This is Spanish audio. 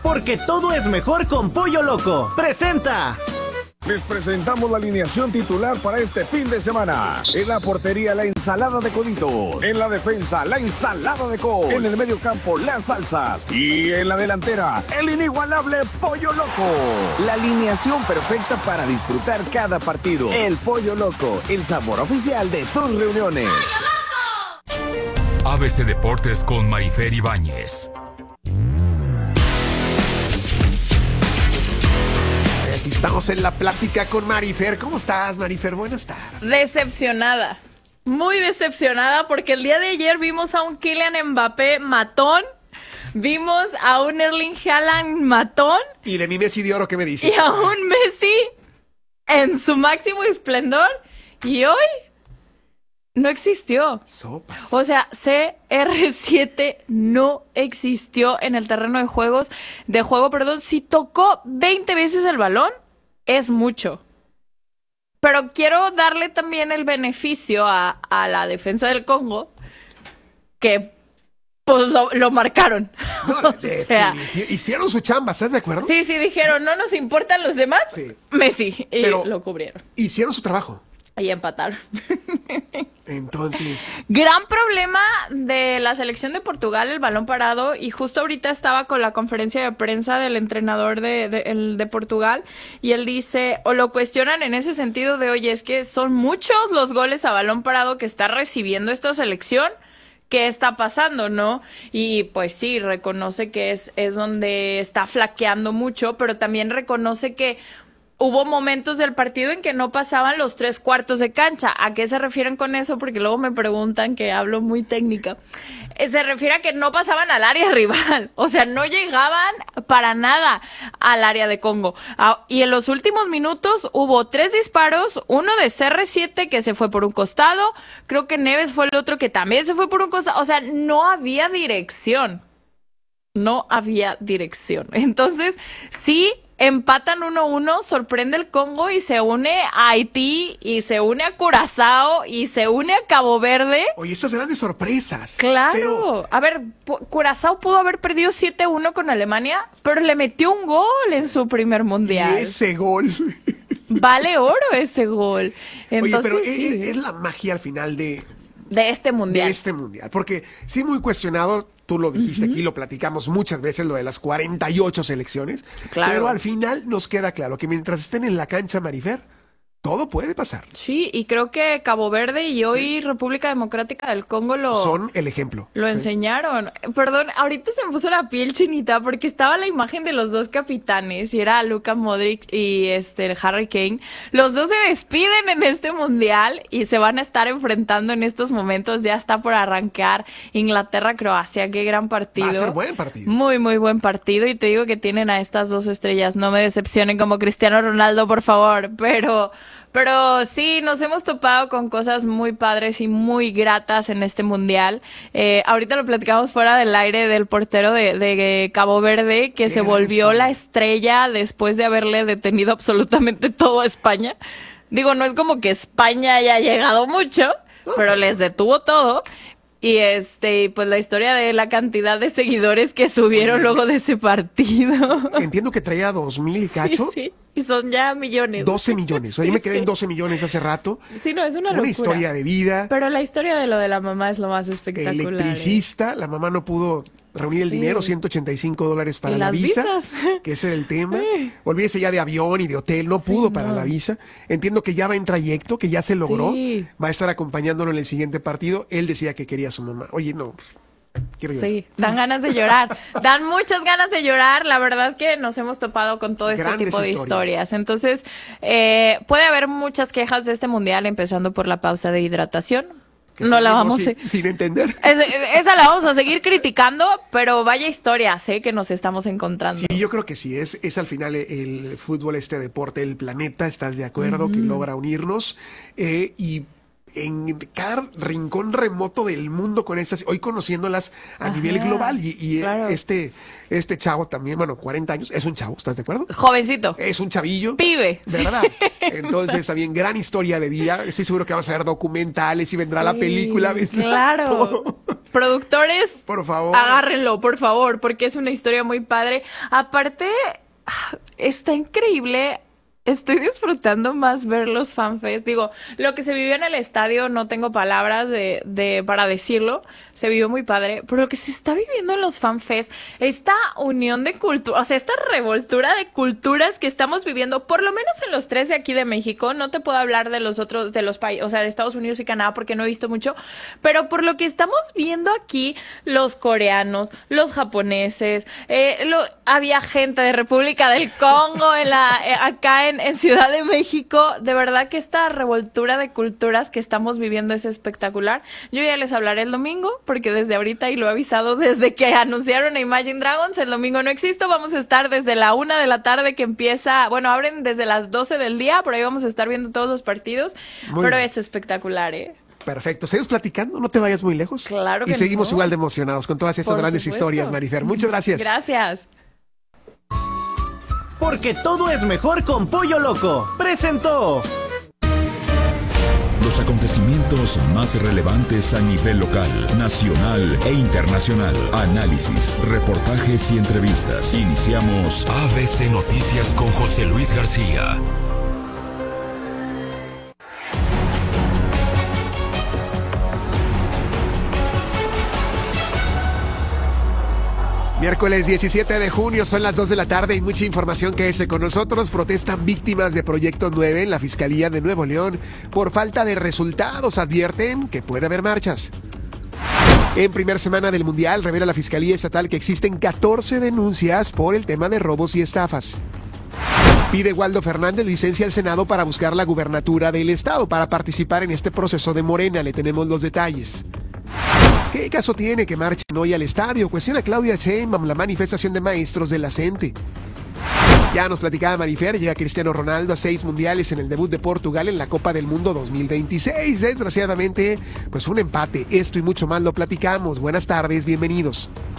porque todo es mejor con Pollo Loco. ¡Presenta! Les presentamos la alineación titular para este fin de semana. En la portería, la ensalada de coditos. En la defensa, la ensalada de col. En el medio campo, las salsas. Y en la delantera, el inigualable Pollo Loco. La alineación perfecta para disfrutar cada partido. El Pollo Loco, el sabor oficial de tus reuniones. ABC Deportes con Marifer Ibáñez. Aquí estamos en la plática con Marifer. ¿Cómo estás, Marifer? Buenas tardes. Decepcionada. Muy decepcionada porque el día de ayer vimos a un Kylian Mbappé matón. Vimos a un Erling Haaland matón. Y de mi Messi de oro, ¿qué me dices? Y a un Messi en su máximo esplendor. Y hoy no existió. Sopas. O sea, CR7 no existió en el terreno de juego. Si tocó 20 veces el balón, es mucho. Pero quiero darle también el beneficio a la defensa del Congo, que pues lo marcaron. No, hicieron su chamba, ¿estás de acuerdo? Sí, dijeron, no nos importan los demás, sí. Messi, y pero lo cubrieron. Hicieron su trabajo. Y empataron. Entonces... Gran problema de la selección de Portugal, el balón parado, y justo ahorita estaba con la conferencia de prensa del entrenador de Portugal, y él dice, o lo cuestionan en ese sentido de, oye, es que son muchos los goles a balón parado que está recibiendo esta selección. ¿Qué está pasando, no? Y pues sí, reconoce que es donde está flaqueando mucho, pero también reconoce que hubo momentos del partido en que no pasaban los 3/4 de cancha. ¿A qué se refieren con eso? Porque luego me preguntan, que hablo muy técnica. Se refiere a que no pasaban al área rival. O sea, no llegaban para nada al área de Congo. Y en los últimos minutos hubo 3 disparos, uno de CR7 que se fue por un costado, creo que Neves fue el otro que también se fue por un costado. O sea, no había dirección. No había dirección. Entonces, sí, empatan 1-1, sorprende el Congo y se une a Haití y se une a Curazao y se une a Cabo Verde. Oye, estas grandes sorpresas. Claro. Pero... A ver, Curazao pudo haber perdido 7-1 con Alemania, pero le metió un gol en su primer mundial. Y ese gol. Vale oro ese gol. Entonces, oye, pero sí, es la magia al final de este mundial. De este mundial. Porque sí, muy cuestionado. Tú lo dijiste aquí, lo platicamos muchas veces, lo de las 48 selecciones. Claro. Pero al final nos queda claro que mientras estén en la cancha, Marifer, todo puede pasar. Sí, y creo que Cabo Verde y hoy República Democrática del Congo son el ejemplo. Lo enseñaron. Perdón, ahorita se me puso la piel chinita porque estaba la imagen de los dos capitanes y era Luka Modric y Harry Kane. Los dos se despiden en este mundial y se van a estar enfrentando en estos momentos. Ya está por arrancar Inglaterra-Croacia. Qué gran partido. Va a ser buen partido. Muy, muy buen partido. Y te digo que tienen a estas dos estrellas. No me decepcionen como Cristiano Ronaldo, por favor. Pero sí, nos hemos topado con cosas muy padres y muy gratas en este mundial. Ahorita lo platicamos fuera del aire del portero de Cabo Verde, que se volvió la estrella después de haberle detenido absolutamente todo a España. Digo, no es como que España haya llegado mucho, pero les detuvo todo. Y pues la historia de la cantidad de seguidores que subieron luego de ese partido. Entiendo que traía 2,000 cacho. Sí. Y son ya millones. 12 millones. Oye, me quedé en 12 millones hace rato. Sí, no, es una locura. Una historia de vida. Pero la historia de lo de la mamá es lo más espectacular. Electricista, la mamá no pudo reunir el dinero, $185 para la visa. Visas. Que ese era el tema. Olvídese ya de avión y de hotel, no pudo para la visa. Entiendo que ya va en trayecto, que ya se logró. Sí. Va a estar acompañándolo en el siguiente partido. Él decía que quería a su mamá. Oye, no... Quiero llorar. Sí, dan ganas de llorar, dan muchas ganas de llorar. La verdad que nos hemos topado con todo este tipo de historias. Entonces, puede haber muchas quejas de este mundial, empezando por la pausa de hidratación. No la vamos sin entender. Esa la vamos a seguir criticando, pero vaya historia, que nos estamos entrando. Sí, yo creo que sí, es al final el fútbol, este deporte, el planeta, ¿estás de acuerdo? Que logra unirnos y en cada rincón remoto del mundo con estas, hoy conociéndolas a nivel global y claro. este chavo también, bueno, 40 años, es un chavo, ¿estás de acuerdo? Jovencito. Es un chavillo. Pibe. ¿Verdad? Entonces también gran historia de vida, estoy seguro que vamos a ver documentales y vendrá la película. Claro. productores, por favor, agárrenlo, por favor, porque es una historia muy padre. Aparte, está increíble. Estoy disfrutando más ver los fanfests. Digo, lo que se vivió en el estadio, no tengo palabras para decirlo. Se vivió muy padre. Pero lo que se está viviendo en los fanfests, esta unión de cultura, o sea, esta revoltura de culturas que estamos viviendo, por lo menos en los 3 de aquí de México. No te puedo hablar de los otros, de los países, o sea, de Estados Unidos y Canadá, porque no he visto mucho. Pero por lo que estamos viendo aquí, los coreanos, los japoneses, había gente de República del Congo acá en Ciudad de México. De verdad que esta revoltura de culturas que estamos viviendo es espectacular. Yo ya les hablaré el domingo, porque desde ahorita, y lo he avisado desde que anunciaron a Imagine Dragons, el domingo no existo. Vamos a estar desde la 1 de la tarde que empieza, bueno, abren desde las 12 del día, por ahí vamos a estar viendo todos los partidos. Pero es espectacular, Perfecto. ¿Seguimos platicando? No te vayas muy lejos. Claro que Y seguimos no. igual de emocionados con todas estas grandes historias, Marifer. Muchas gracias. Gracias. Porque todo es mejor con Pollo Loco. Presentó. Los acontecimientos más relevantes a nivel local, nacional e internacional. Análisis, reportajes y entrevistas. Iniciamos ABC Noticias con José Luis García. Miércoles 17 de junio, son las 2 de la tarde y mucha información que es con nosotros. Protestan víctimas de Proyecto 9 en la Fiscalía de Nuevo León por falta de resultados. Advierten que puede haber marchas. En primera semana del Mundial, revela la Fiscalía Estatal que existen 14 denuncias por el tema de robos y estafas. Pide Waldo Fernández licencia al Senado para buscar la gubernatura del Estado para participar en este proceso de Morena. Le tenemos los detalles. ¿Qué caso tiene que marchen hoy al estadio? Cuestiona Claudia Sheinbaum la manifestación de maestros de la CENTE. Ya nos platicaba Marifer, llega Cristiano Ronaldo a 6 mundiales en el debut de Portugal en la Copa del Mundo 2026. Desgraciadamente, pues un empate. Esto y mucho más lo platicamos. Buenas tardes, bienvenidos.